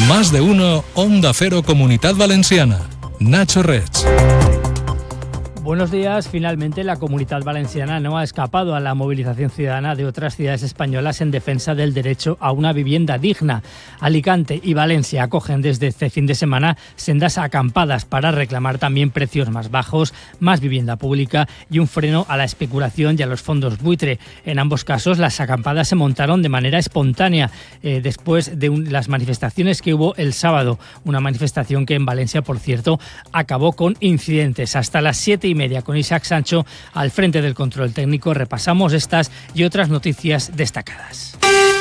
Más de uno, Onda Cero Comunidad Valenciana. Nacho Reig. Buenos días. Finalmente, la Comunidad Valenciana no ha escapado a la movilización ciudadana de otras ciudades españolas en defensa del derecho a una vivienda digna. Alicante y Valencia acogen desde este fin de semana sendas acampadas para reclamar también precios más bajos, más vivienda pública y un freno a la especulación y a los fondos buitre. En ambos casos, las acampadas se montaron de manera espontánea después de las manifestaciones que hubo el sábado. Una manifestación que en Valencia, por cierto, acabó con incidentes. Hasta las 7:30 con Isaac Sancho al frente del control técnico repasamos estas y otras noticias destacadas.